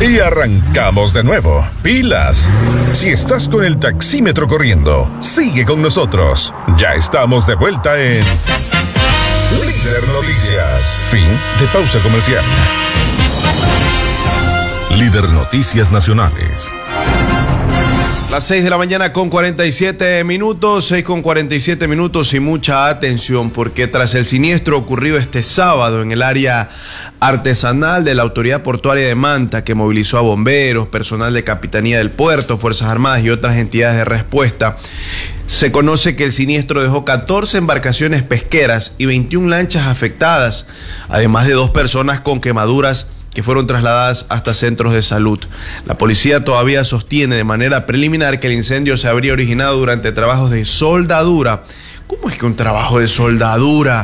Y arrancamos de nuevo. Pilas. Si estás con el taxímetro corriendo, sigue con nosotros. Ya estamos de vuelta en Líder Noticias. Fin de pausa comercial. Líder Noticias Nacionales. Las 6 de la mañana con 47 minutos, 6 con 47 minutos y mucha atención porque tras el siniestro ocurrido este sábado en el área artesanal de la Autoridad Portuaria de Manta, que movilizó a bomberos, personal de Capitanía del Puerto, Fuerzas Armadas y otras entidades de respuesta, se conoce que el siniestro dejó 14 embarcaciones pesqueras y 21 lanchas afectadas, además de 2 personas con quemaduras que fueron trasladadas hasta centros de salud. La policía todavía sostiene de manera preliminar que el incendio se habría originado durante trabajos de soldadura. ¿Cómo es que un trabajo de soldadura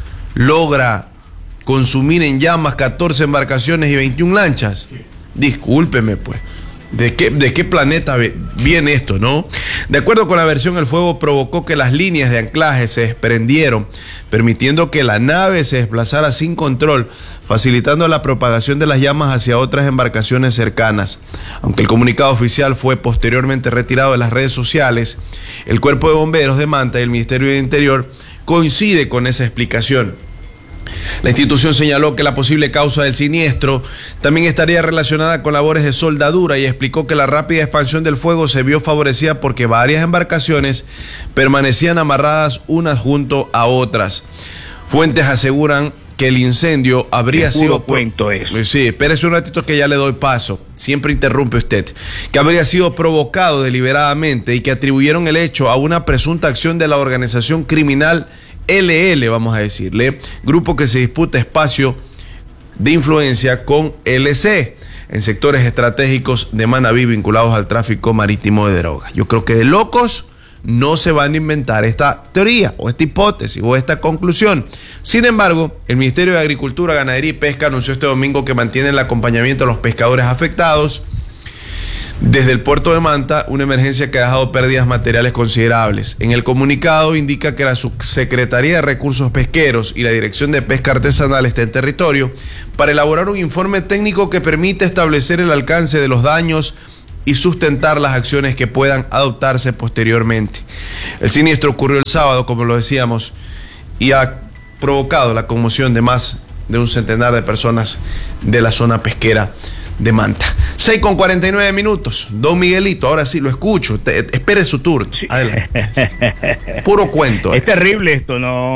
logra consumir en llamas 14 embarcaciones y 21 lanchas? Discúlpeme, pues. ¿De qué planeta viene esto, no? De acuerdo con la versión, el fuego provocó que las líneas de anclaje se desprendieron, permitiendo que la nave se desplazara sin control, facilitando la propagación de las llamas hacia otras embarcaciones cercanas. Aunque el comunicado oficial fue posteriormente retirado de las redes sociales, el Cuerpo de Bomberos de Manta y el Ministerio del Interior coincide con esa explicación. La institución señaló que la posible causa del siniestro también estaría relacionada con labores de soldadura y explicó que la rápida expansión del fuego se vio favorecida porque varias embarcaciones permanecían amarradas unas junto a otras. Fuentes aseguran que el incendio habría sido... cuento eso. Sí, espérese un ratito que ya le doy paso. Siempre interrumpe usted. Que habría sido provocado deliberadamente y que atribuyeron el hecho a una presunta acción de la organización criminal LL, vamos a decirle, grupo que se disputa espacio de influencia con LC en sectores estratégicos de Manabí vinculados al tráfico marítimo de drogas. Yo creo que de locos no se van a inventar esta teoría o esta hipótesis o esta conclusión. Sin embargo, el Ministerio de Agricultura, Ganadería y Pesca anunció este domingo que mantiene el acompañamiento a los pescadores afectados desde el puerto de Manta, una emergencia que ha dejado pérdidas materiales considerables. En el comunicado indica que la Subsecretaría de Recursos Pesqueros y la Dirección de Pesca Artesanal está en territorio para elaborar un informe técnico que permite establecer el alcance de los daños y sustentar las acciones que puedan adoptarse posteriormente. El siniestro ocurrió el sábado, como lo decíamos, y ha provocado la conmoción de más de un centenar de personas de la zona pesquera de Manta. 6 con 49 minutos. Don Miguelito, ahora sí lo escucho. Espere su turno. Sí. Adelante. Puro cuento. Es terrible esto, ¿no?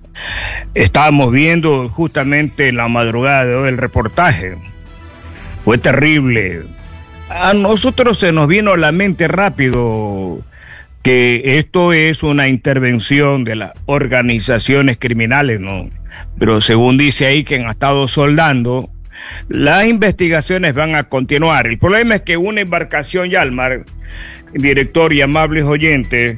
Estábamos viendo justamente en la madrugada de hoy el reportaje. Fue terrible. A nosotros se nos vino a la mente rápido que esto es una intervención de las organizaciones criminales, ¿no? Pero según dice ahí que han estado soldando, las investigaciones van a continuar. El problema es que una embarcación y al mar, director y amables oyentes,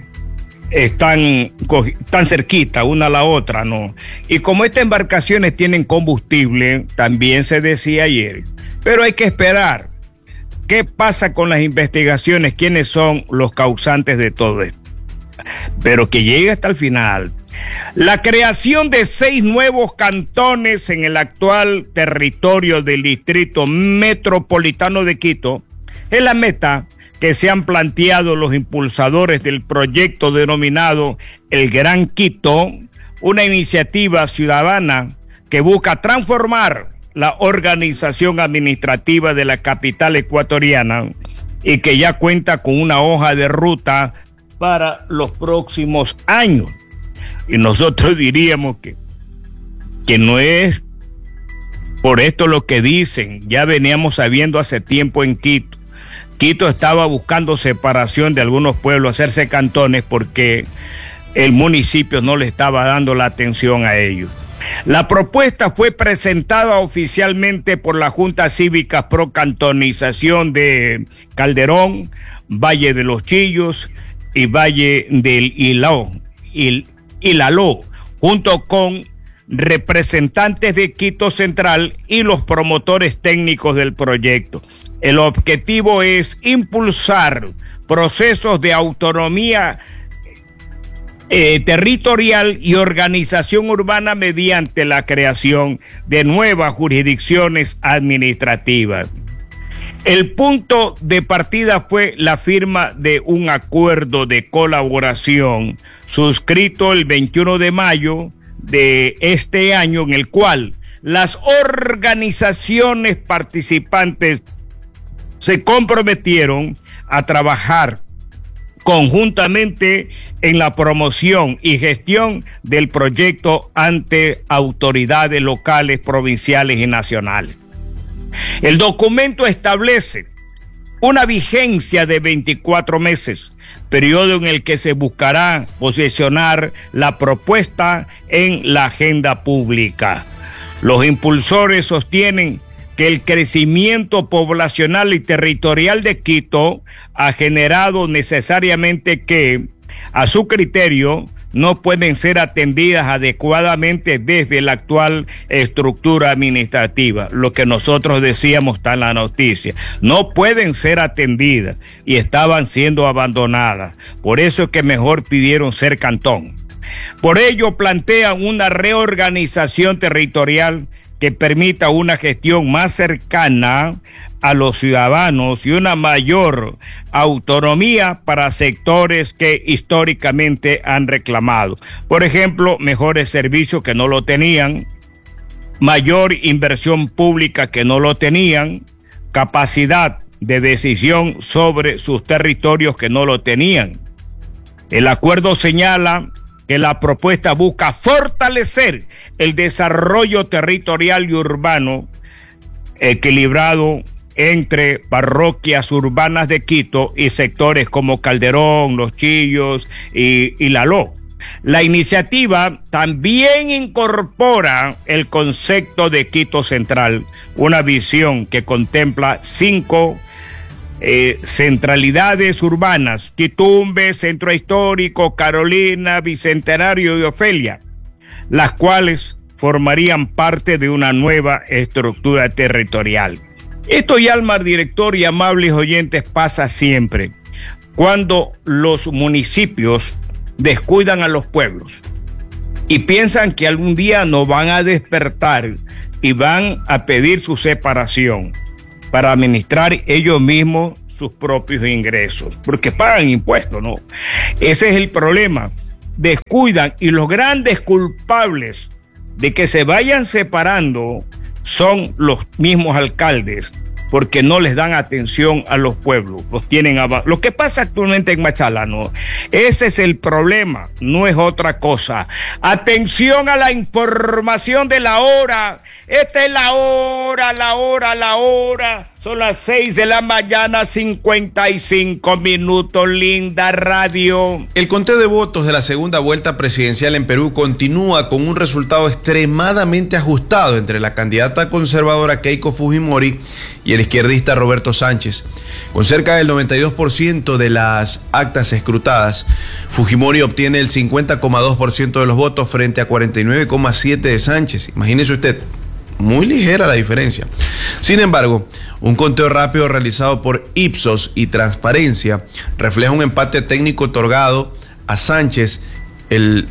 están cerquita una a la otra, ¿no? Y como estas embarcaciones tienen combustible, también se decía ayer, pero hay que esperar. ¿Qué pasa con las investigaciones? ¿Quiénes son los causantes de todo esto? Pero que llegue hasta el final. La creación de 6 nuevos cantones en el actual territorio del Distrito Metropolitano de Quito es la meta que se han planteado los impulsadores del proyecto denominado El Gran Quito, una iniciativa ciudadana que busca transformar la organización administrativa de la capital ecuatoriana y que ya cuenta con una hoja de ruta para los próximos años. Y nosotros diríamos que no es por esto lo que dicen. Ya veníamos sabiendo hace tiempo en Quito. Quito estaba buscando separación de algunos pueblos, hacerse cantones, porque el municipio no le estaba dando la atención a ellos. La propuesta fue presentada oficialmente por la Junta Cívica Pro Cantonización de Calderón, Valle de los Chillos y Valle del Ilaló, junto con representantes de Quito Central y los promotores técnicos del proyecto. El objetivo es impulsar procesos de autonomía territorial y organización urbana mediante la creación de nuevas jurisdicciones administrativas. El punto de partida fue la firma de un acuerdo de colaboración suscrito el 21 de mayo de este año, en el cual las organizaciones participantes se comprometieron a trabajar conjuntamente en la promoción y gestión del proyecto ante autoridades locales, provinciales y nacionales. El documento establece una vigencia de 24 meses, periodo en el que se buscará posicionar la propuesta en la agenda pública. Los impulsores sostienen que el crecimiento poblacional y territorial de Quito ha generado necesariamente que, a su criterio, no pueden ser atendidas adecuadamente desde la actual estructura administrativa. Lo que nosotros decíamos está en la noticia. No pueden ser atendidas y estaban siendo abandonadas. Por eso es que mejor pidieron ser cantón. Por ello plantean una reorganización territorial que permita una gestión más cercana a los ciudadanos y una mayor autonomía para sectores que históricamente han reclamado. Por ejemplo, mejores servicios que no lo tenían, mayor inversión pública que no lo tenían, capacidad de decisión sobre sus territorios que no lo tenían. El acuerdo señala que la propuesta busca fortalecer el desarrollo territorial y urbano equilibrado entre parroquias urbanas de Quito y sectores como Calderón, Los Chillos y Laló. La iniciativa también incorpora el concepto de Quito Central, una visión que contempla 5 centralidades urbanas: Quitumbe, Centro Histórico, Carolina, Bicentenario y Ofelia, las cuales formarían parte de una nueva estructura territorial. Esto, Yalmar, director y amables oyentes, pasa siempre cuando los municipios descuidan a los pueblos y piensan que algún día no van a despertar y van a pedir su separación para administrar ellos mismos sus propios ingresos, porque pagan impuestos, ¿no? Ese es el problema. Descuidan, y los grandes culpables de que se vayan separando son los mismos alcaldes, porque no les dan atención a los pueblos, los tienen abajo. Lo que pasa actualmente en Machala, no, ese es el problema, no es otra cosa. Atención a la información de la hora. Esta es la hora. Son las 6 de la mañana, 55 minutos, linda radio. El conteo de votos de la segunda vuelta presidencial en Perú continúa con un resultado extremadamente ajustado entre la candidata conservadora Keiko Fujimori y el izquierdista Roberto Sánchez. Con cerca del 92% de las actas escrutadas, Fujimori obtiene el 50,2% de los votos frente a 49,7% de Sánchez. Imagínese usted, muy ligera la diferencia. Sin embargo, un conteo rápido realizado por Ipsos y Transparencia refleja un empate técnico otorgando a Sánchez el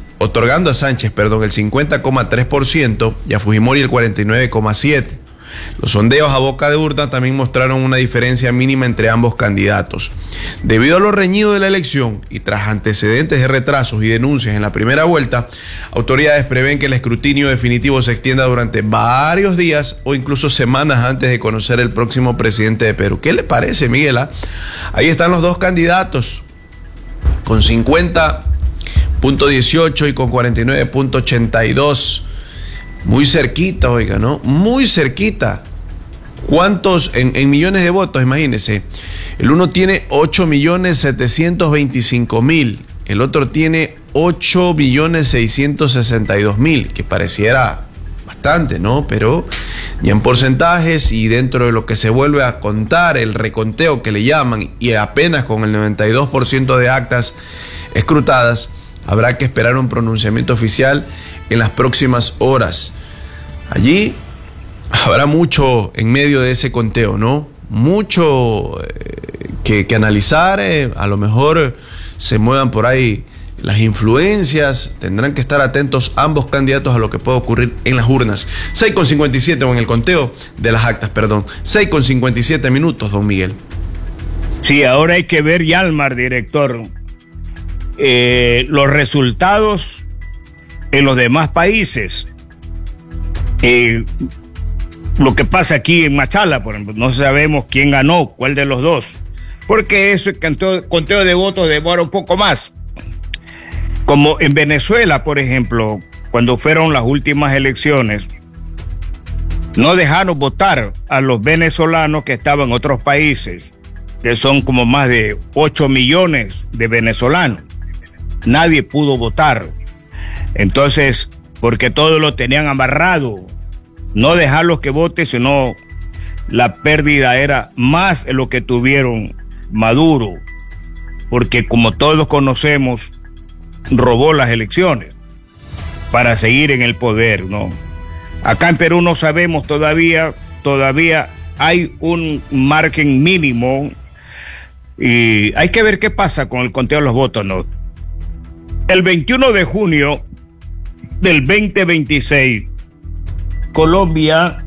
50,3% y a Fujimori el 49,7%. Los sondeos a boca de urna también mostraron una diferencia mínima entre ambos candidatos. Debido a lo reñido de la elección y tras antecedentes de retrasos y denuncias en la primera vuelta, autoridades prevén que el escrutinio definitivo se extienda durante varios días o incluso semanas antes de conocer el próximo presidente de Perú. ¿Qué le parece, Miguel? Ahí están los dos candidatos, con 50,18 y con 49,82. Muy cerquita, oiga, ¿no? Muy cerquita. ¿Cuántos en millones de votos? Imagínense. El uno tiene 8.725.000. El otro tiene 8.662.000, que pareciera bastante, ¿no? Pero ya en porcentajes y dentro de lo que se vuelve a contar, el reconteo que le llaman, y apenas con el 92% de actas escrutadas, habrá que esperar un pronunciamiento oficial en las próximas horas. Allí habrá mucho en medio de ese conteo, ¿no? Mucho que analizar. A lo mejor se muevan por ahí las influencias, tendrán que estar atentos ambos candidatos a lo que puede ocurrir en las urnas. 6:57 o en el conteo de las actas, perdón. 6:57 minutos, don Miguel. Sí, ahora hay que ver, Yalmar, director, los resultados en los demás países. Lo que pasa aquí en Machala, por ejemplo, no sabemos quién ganó, cuál de los dos, porque eso, el conteo de votos demora un poco más. Como en Venezuela, por ejemplo, cuando fueron las últimas elecciones, no dejaron votar a los venezolanos que estaban en otros países, que son como más de 8 millones de venezolanos. Nadie pudo votar. Entonces, porque todos lo tenían amarrado, no dejarlos que voten, sino la pérdida era más de lo que tuvieron Maduro, porque como todos conocemos, robó las elecciones para seguir en el poder, ¿no? Acá en Perú no sabemos todavía hay un margen mínimo y hay que ver qué pasa con el conteo de los votos, ¿no? El 21 de junio del 2026, Colombia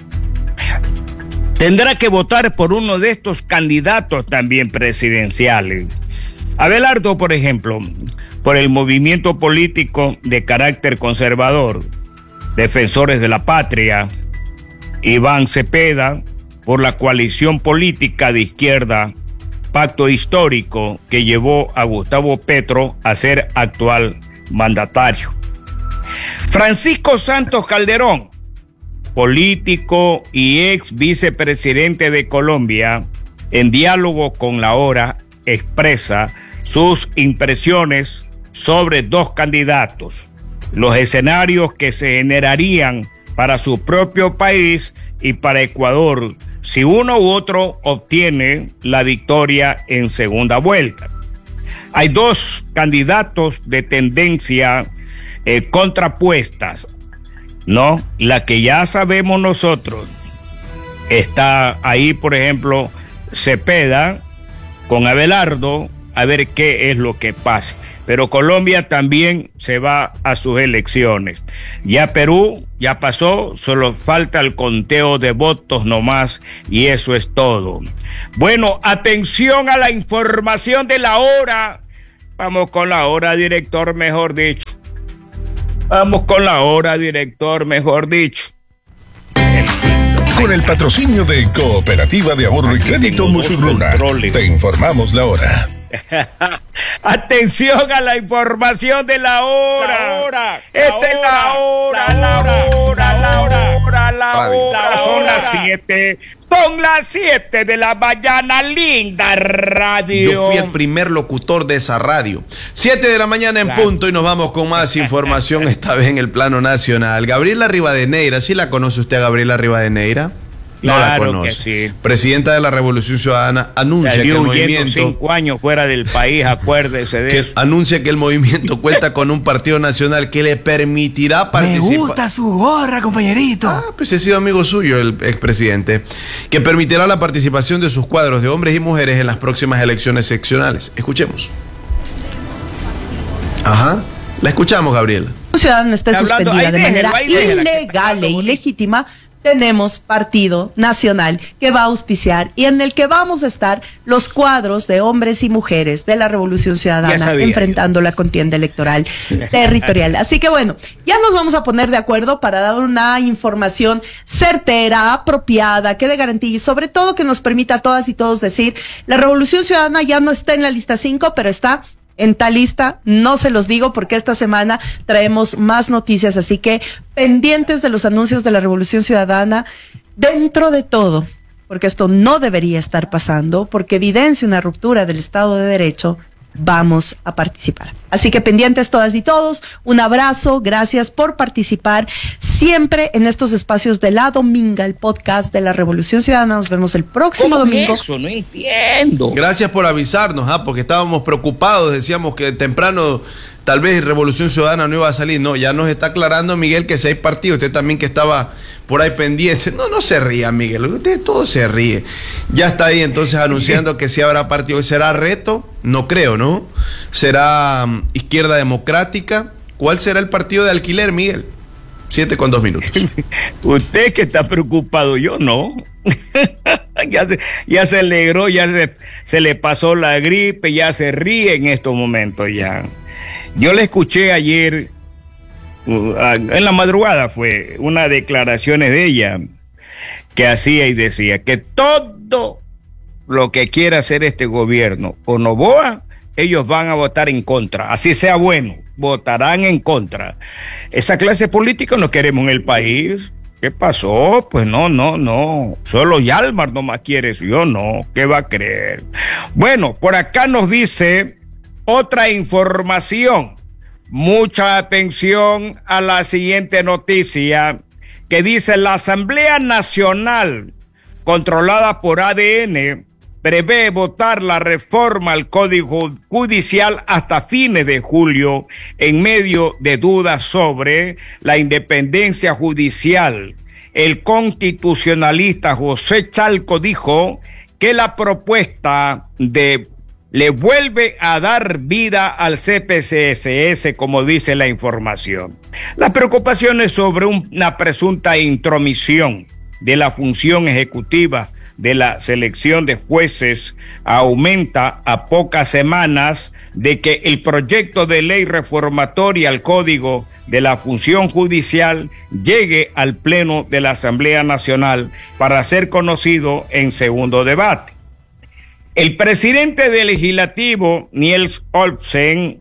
tendrá que votar por uno de estos candidatos también presidenciales. Abelardo, por ejemplo, por el movimiento político de carácter conservador, Defensores de la Patria. Iván Cepeda, por la coalición política de izquierda, Pacto Histórico, que llevó a Gustavo Petro a ser actual mandatario. Francisco Santos Calderón, político y ex vicepresidente de Colombia, en diálogo con La Hora, expresa sus impresiones sobre dos candidatos, los escenarios que se generarían para su propio país y para Ecuador si uno u otro obtiene la victoria en segunda vuelta. Hay dos candidatos de tendencia contrapuestas, ¿no? La que ya sabemos nosotros, está ahí, por ejemplo, Cepeda con Abelardo, a ver qué es lo que pasa. Pero Colombia también se va a sus elecciones. Ya Perú ya pasó, solo falta el conteo de votos nomás y eso es todo. Bueno, atención a la información de La Hora. Vamos con La Hora, director, mejor dicho. Vamos con La Hora, director, mejor dicho. Con el patrocinio de Cooperativa de Ahorro y Crédito Musurluna, te informamos la hora. Atención a la información de La Hora. Esta es La Hora. Son las 7. Son las 7 de la mañana, linda radio. Yo fui el primer locutor de esa radio. 7 de la mañana en punto y nos vamos con más información, esta vez en el plano nacional. Gabriela Rivadeneira, ¿sí la conoce usted a Gabriela Rivadeneira? No la conoce. Que sí. Presidenta de la Revolución Ciudadana anuncia que el movimiento 5 años fuera del país, acuérdese de eso. Anuncia que el movimiento cuenta con un partido nacional que le permitirá participar. Me gusta su gorra, compañerito. Pues he sido amigo suyo, el expresidente. Que permitirá la participación de sus cuadros de hombres y mujeres en las próximas elecciones seccionales. Escuchemos. Ajá. La escuchamos, Gabriela. La ciudadana está suspendida de manera ilegal e ilegítima. Tenemos partido nacional que va a auspiciar y en el que vamos a estar los cuadros de hombres y mujeres de la Revolución Ciudadana enfrentando la contienda electoral territorial. Así que bueno, ya nos vamos a poner de acuerdo para dar una información certera, apropiada, que dé garantía y sobre todo que nos permita a todas y todos decir, la Revolución Ciudadana ya no está en la lista 5, pero está en tal lista. No se los digo porque esta semana traemos más noticias, así que pendientes de los anuncios de la Revolución Ciudadana, dentro de todo, porque esto no debería estar pasando, porque evidencia una ruptura del Estado de Derecho, vamos a participar. Así que pendientes todas y todos, un abrazo, gracias por participar siempre en estos espacios de La Dominga, el podcast de la Revolución Ciudadana. Nos vemos el próximo domingo. Eso no entiendo. Gracias por avisarnos, porque estábamos preocupados, decíamos que temprano tal vez Revolución Ciudadana no iba a salir. No, ya nos está aclarando Miguel que 6 partidos, usted también que estaba por ahí pendiente. No se ría, Miguel, usted todo se ríe. Ya está ahí entonces anunciando que sí habrá partido. Será reto No creo, ¿no? ¿Será Izquierda Democrática? ¿Cuál será el partido de alquiler, Miguel? 7:02. Usted que está preocupado, yo no. ya se alegró, se le pasó la gripe, ya se ríe en estos momentos ya. Yo le escuché ayer, en la madrugada fue, unas declaraciones de ella que hacía y decía que todo lo que quiera hacer este gobierno o Noboa, ellos van a votar en contra, así sea bueno, votarán en contra. Esa clase política no queremos en el país. ¿Qué pasó? Pues no, solo Yalmar nomás quiere eso, yo no, ¿qué va a creer? Bueno, por acá nos dice otra información, mucha atención a la siguiente noticia, que dice: la Asamblea Nacional, controlada por ADN, prevé votar la reforma al Código Judicial hasta fines de julio, en medio de dudas sobre la independencia judicial. El constitucionalista José Chalco dijo que la propuesta le vuelve a dar vida al CPCSS, como dice la información. Las preocupaciones sobre una presunta intromisión de la función ejecutiva de la selección de jueces aumenta a pocas semanas de que el proyecto de ley reformatoria al Código de la Función Judicial llegue al Pleno de la Asamblea Nacional para ser conocido en segundo debate. El presidente del Legislativo, Niels Olsen,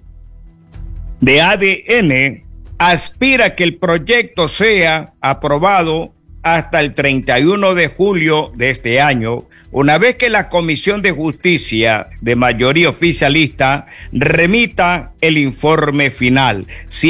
de ADN, aspira que el proyecto sea aprobado hasta el 31 de julio de este año, una vez que la Comisión de Justicia de mayoría oficialista remita el informe final.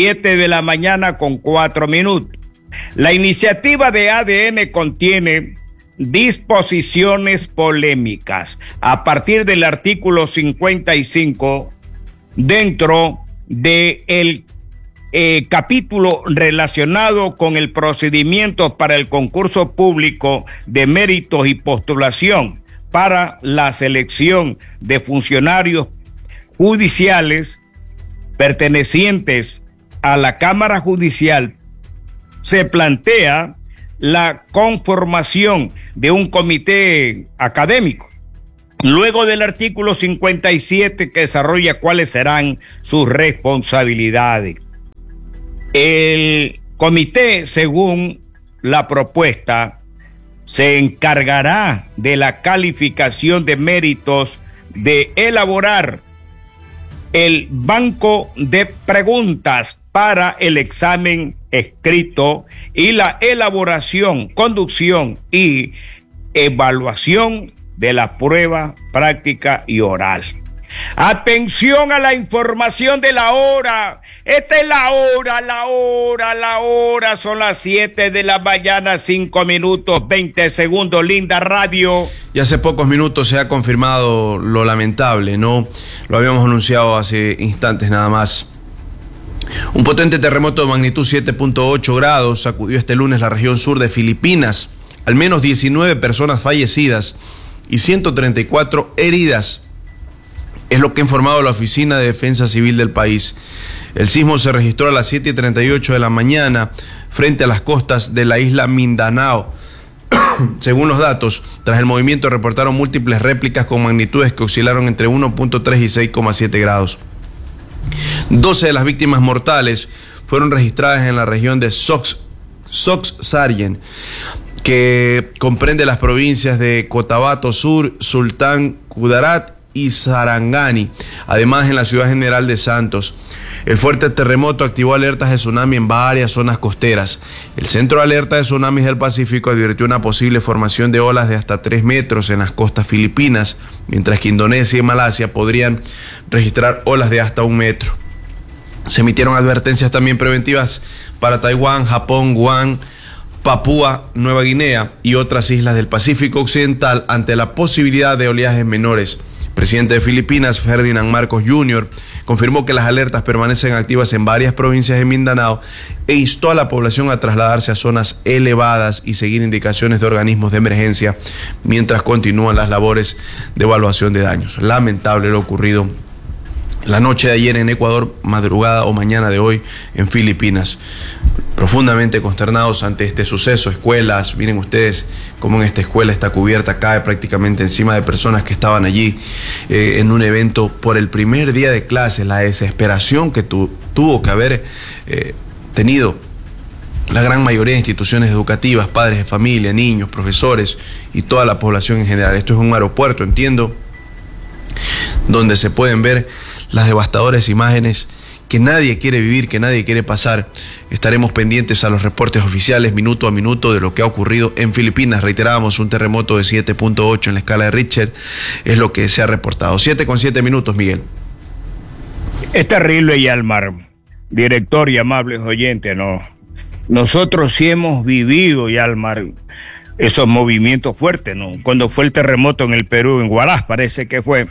7:04 a.m. La iniciativa de ADN contiene disposiciones polémicas a partir del artículo 55 dentro del capítulo relacionado con el procedimiento para el concurso público de méritos y postulación para la selección de funcionarios judiciales pertenecientes a la Cámara Judicial. Se plantea la conformación de un comité académico. Luego del artículo 57, que desarrolla cuáles serán sus responsabilidades. El comité, según la propuesta, se encargará de la calificación de méritos, de elaborar el banco de preguntas para el examen escrito y la elaboración, conducción y evaluación de la prueba práctica y oral. Atención a la información de la hora. Esta es la hora. Son las 7 de la mañana, 5 minutos, 20 segundos. Linda radio. Y hace pocos minutos se ha confirmado lo lamentable, ¿no? Lo habíamos anunciado hace instantes nada más. Un potente terremoto de magnitud 7.8 grados sacudió este lunes la región sur de Filipinas. Al menos 19 personas fallecidas y 134 heridas. Es lo que ha informado la Oficina de Defensa Civil del país. El sismo se registró a las 7:38 de la mañana frente a las costas de la isla Mindanao. Según los datos, tras el movimiento reportaron múltiples réplicas con magnitudes que oscilaron entre 1.3 y 6,7 grados. 12 de las víctimas mortales fueron registradas en la región de Sox-Sarien, que comprende las provincias de Cotabato Sur, Sultán Kudarat y Sarangani, además en la ciudad general de Santos. El fuerte terremoto activó alertas de tsunami en varias zonas costeras. El Centro de Alerta de Tsunamis del Pacífico advirtió una posible formación de olas de hasta 3 metros en las costas filipinas, mientras que Indonesia y Malasia podrían registrar olas de hasta 1 metro. Se emitieron advertencias también preventivas para Taiwán, Japón, Guam, Papúa Nueva Guinea y otras islas del Pacífico Occidental ante la posibilidad de oleajes menores. El presidente de Filipinas, Ferdinand Marcos Jr., confirmó que las alertas permanecen activas en varias provincias de Mindanao, e instó a la población a trasladarse a zonas elevadas y seguir indicaciones de organismos de emergencia mientras continúan las labores de evaluación de daños. Lamentable lo ocurrido la noche de ayer en Ecuador, madrugada o mañana de hoy en Filipinas. Profundamente consternados ante este suceso. Escuelas, miren ustedes cómo en esta escuela esta cubierta cae prácticamente encima de personas que estaban allí en un evento por el primer día de clases. La desesperación que tuvo que haber tenido la gran mayoría de instituciones educativas, padres de familia, niños, profesores y toda la población en general. Esto es un aeropuerto, entiendo, donde se pueden ver las devastadoras imágenes que nadie quiere vivir, que nadie quiere pasar. Estaremos pendientes a los reportes oficiales minuto a minuto de lo que ha ocurrido en Filipinas. Reiterábamos, un terremoto de 7.8 en la escala de Richter es lo que se ha reportado. 7:07, Miguel. Es terrible, Yalmar, director y amables oyentes, ¿no? Nosotros sí hemos vivido, Yalmar, esos movimientos fuertes, ¿no? Cuando fue el terremoto en el Perú, en Huaraz parece que fue,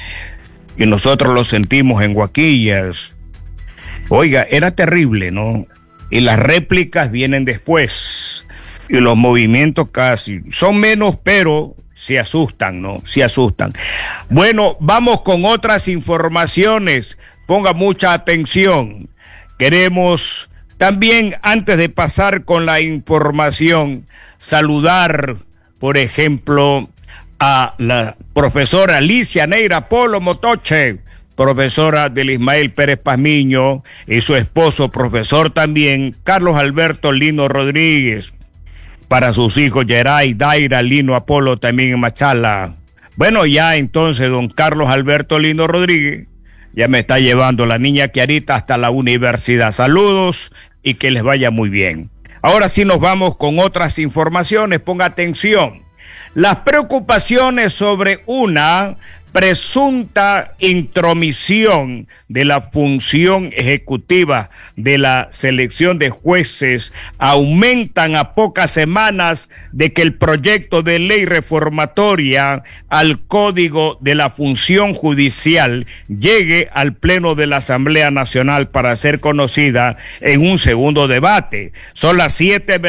y nosotros lo sentimos en Huaquillas. Oiga, era terrible, ¿no? Y las réplicas vienen después, y los movimientos casi son menos, pero se asustan, ¿no? Se asustan. Bueno, vamos con otras informaciones. Ponga mucha atención. Queremos también, antes de pasar con la información, saludar, por ejemplo, a la profesora Alicia Neira Polo Motoche, profesora del Ismael Pérez Pazmiño, y su esposo, profesor también, Carlos Alberto Lino Rodríguez, para sus hijos Geray, Daira, Lino Apolo, también en Machala. Bueno, ya entonces don Carlos Alberto Lino Rodríguez ya me está llevando la niña Kiarita hasta la universidad. Saludos y que les vaya muy bien. Ahora sí nos vamos con otras informaciones. Ponga atención. Las preocupaciones sobre una presunta intromisión de la función ejecutiva de la selección de jueces aumentan a pocas semanas de que el proyecto de ley reformatoria al Código de la Función Judicial llegue al Pleno de la Asamblea Nacional para ser conocida en un segundo debate. Son las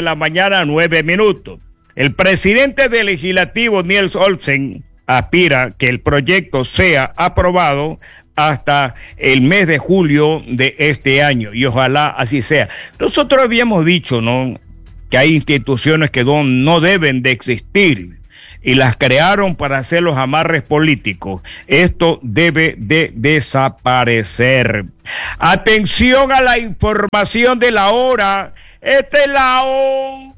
7:09 a.m. El presidente del Legislativo, Niels Olsen, aspira que el proyecto sea aprobado hasta el mes de julio de este año, y ojalá así sea. Nosotros habíamos dicho, ¿no?, que hay instituciones que no deben de existir y las crearon para hacer los amarres políticos. Esto debe de desaparecer. Atención a la información de la hora. Esta es la hora.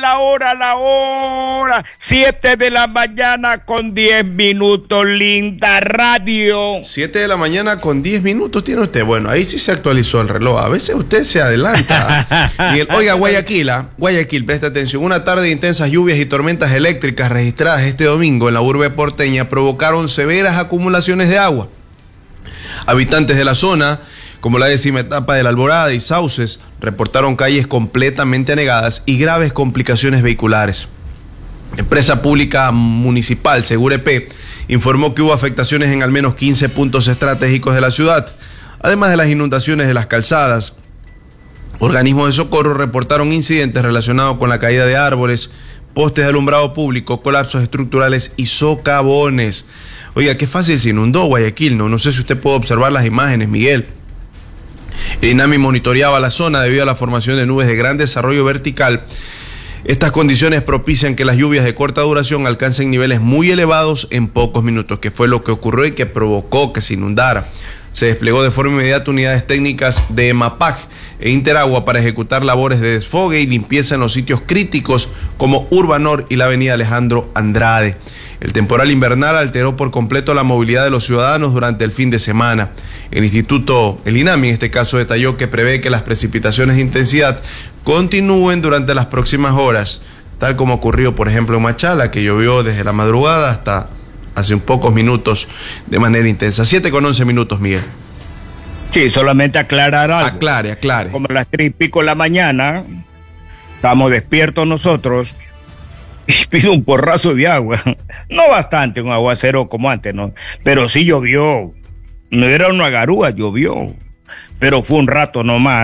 7:10 a.m, linda radio. 7:10 tiene usted. Bueno, ahí sí se actualizó el reloj. A veces usted se adelanta. Oiga, Guayaquil, presta atención. Una tarde de intensas lluvias y tormentas eléctricas registradas este domingo en la urbe porteña provocaron severas acumulaciones de agua. Habitantes de la zona, como la 10ª etapa de la Alborada y Sauces, reportaron calles completamente anegadas y graves complicaciones vehiculares. Empresa Pública Municipal, Segurep, informó que hubo afectaciones en al menos 15 puntos estratégicos de la ciudad, además de las inundaciones de las calzadas. Organismos de socorro reportaron incidentes relacionados con la caída de árboles, postes de alumbrado público, colapsos estructurales y socavones. Oiga, qué fácil se inundó Guayaquil, ¿no? No sé si usted puede observar las imágenes, Miguel. El INAMI monitoreaba la zona debido a la formación de nubes de gran desarrollo vertical. Estas condiciones propician que las lluvias de corta duración alcancen niveles muy elevados en pocos minutos, que fue lo que ocurrió y que provocó que se inundara. Se desplegó de forma inmediata unidades técnicas de EMAPAG e Interagua para ejecutar labores de desfogue y limpieza en los sitios críticos como Urbanor y la avenida Alejandro Andrade. El temporal invernal alteró por completo la movilidad de los ciudadanos durante el fin de semana. El INAMI en este caso detalló que prevé que las precipitaciones de intensidad continúen durante las próximas horas, tal como ocurrió por ejemplo en Machala, que llovió desde la madrugada hasta hace un pocos minutos de manera intensa. 7:11, Miguel. Sí, solamente aclarar algo. Aclare. Como a las 3:00 de la mañana, estamos despiertos nosotros y pido un porrazo de agua. No bastante, un aguacero como antes, ¿no? Pero sí llovió. No era una garúa, llovió. Pero fue un rato nomás.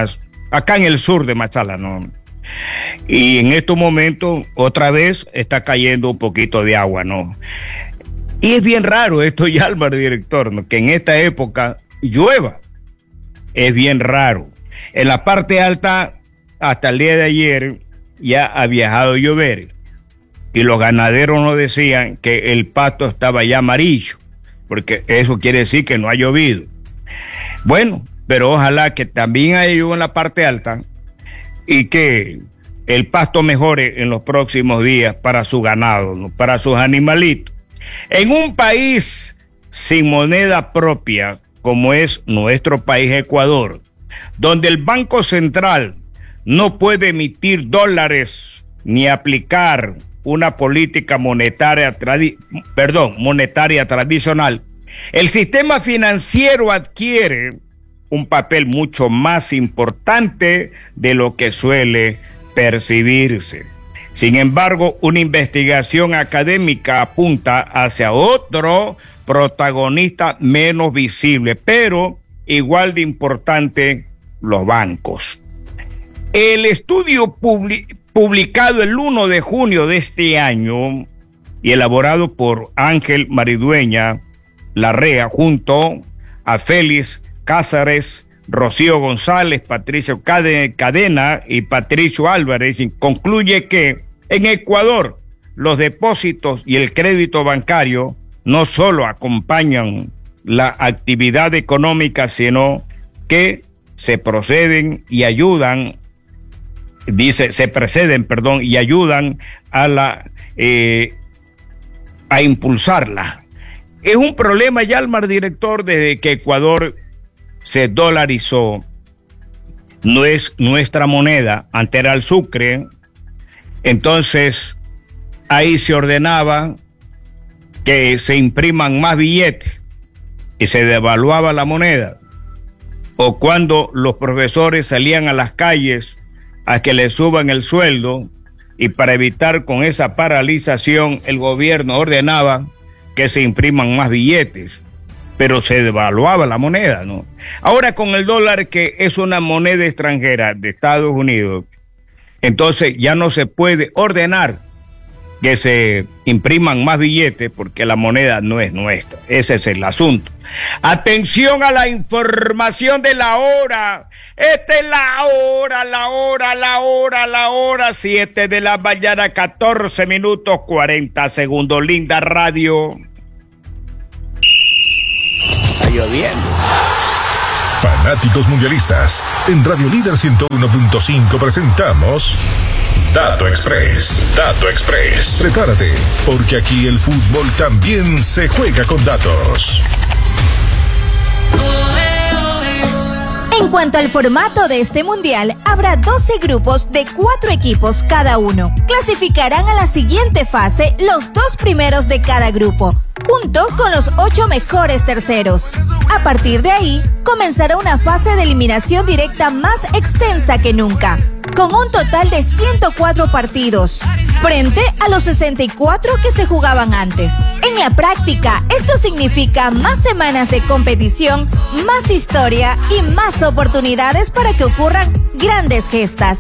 acá en el sur de Machala, ¿no? Y en estos momentos, otra vez, está cayendo un poquito de agua, ¿no? Y es bien raro esto, Yalmar, director, ¿no? Que en esta época llueva. Es bien raro. En la parte alta, hasta el día de ayer, ya ha viajado a llover. Y los ganaderos nos decían que el pasto estaba ya amarillo, porque eso quiere decir que no ha llovido. Bueno, pero ojalá que también haya lluvia en la parte alta y que el pasto mejore en los próximos días para su ganado, ¿no? Para sus animalitos. En un país sin moneda propia, como es nuestro país Ecuador, donde el Banco Central no puede emitir dólares ni aplicar una política monetaria tradicional, el sistema financiero adquiere un papel mucho más importante de lo que suele percibirse. Sin embargo, una investigación académica apunta hacia otro protagonista menos visible, pero igual de importante, los bancos. El estudio publicado el 1 de junio de este año y elaborado por Ángel Maridueña Larrea junto a Félix Cázares, Rocío González, Patricio Cadena y Patricio Álvarez, concluye que en Ecuador los depósitos y el crédito bancario no solo acompañan la actividad económica, sino que se preceden y ayudan a impulsarla. Es un problema, Yalmar, director, desde que Ecuador se dolarizó. No es nuestra moneda, antes era el sucre. Entonces ahí se ordenaba que se impriman más billetes y se devaluaba la moneda. O cuando los profesores salían a las calles a que les suban el sueldo, y para evitar con esa paralización el gobierno ordenaba que se impriman más billetes, pero se devaluaba la moneda, ¿no? Ahora con el dólar, que es una moneda extranjera de Estados Unidos, entonces ya no se puede ordenar que se impriman más billetes porque la moneda no es nuestra. Ese es el asunto. Atención a la información de la hora. Esta es la hora 7 de la mañana, 14 minutos 40 segundos. Linda radio. Está lloviendo. Fanáticos mundialistas, en Radio Líder 101.5 presentamos Dato Express. Dato Express. Prepárate, porque aquí el fútbol también se juega con datos. En cuanto al formato de este mundial, habrá 12 grupos de 4 equipos cada uno. Clasificarán a la siguiente fase los 2 primeros de cada grupo, junto con los 8 mejores terceros. A partir de ahí, comenzará una fase de eliminación directa más extensa que nunca, con un total de 104 partidos, frente a los 64 que se jugaban antes. En la práctica, esto significa más semanas de competición, más historia y más oportunidades para que ocurran grandes gestas.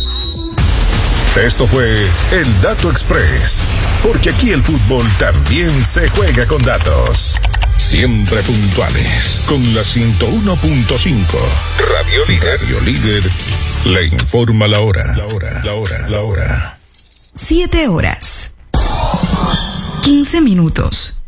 Esto fue el Dato Express, porque aquí el fútbol también se juega con datos. Siempre puntuales, con la 101.5. Radio Líder. Radio Líder le informa la hora. La hora. 7 horas. 15 minutos.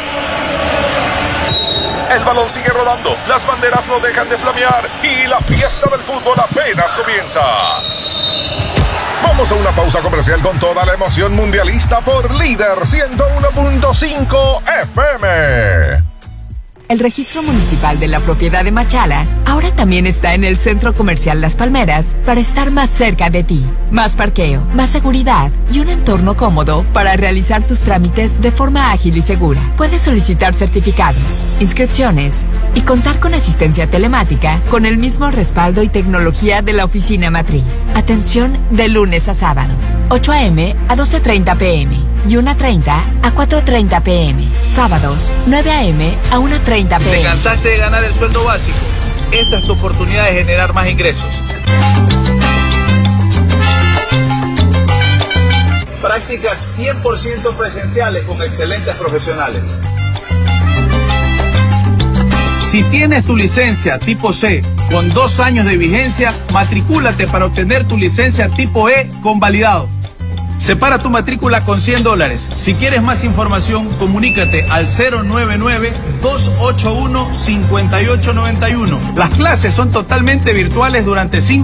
El balón sigue rodando, las banderas no dejan de flamear y la fiesta del fútbol apenas comienza. Vamos a una pausa comercial con toda la emoción mundialista por Líder 101.5 FM. El registro municipal de la propiedad de Machala ahora también está en el Centro Comercial Las Palmeras para estar más cerca de ti. Más parqueo, más seguridad y un entorno cómodo para realizar tus trámites de forma ágil y segura. Puedes solicitar certificados, inscripciones y contar con asistencia telemática con el mismo respaldo y tecnología de la oficina matriz. Atención de lunes a sábado, 8 a.m. a 12:30 p.m. y 1:30 a 4:30 p.m. Sábados, 9 a.m. a 1:30 p.m. ¿Te cansaste de ganar el sueldo básico? esta es tu oportunidad de generar más ingresos. Prácticas 100% presenciales con excelentes profesionales. Si tienes tu licencia tipo C con 2 años de vigencia, matricúlate para obtener tu licencia tipo E convalidado. Separa tu matrícula con $100. Si quieres más información, comunícate al 099-281-5891. Las clases son totalmente virtuales durante 5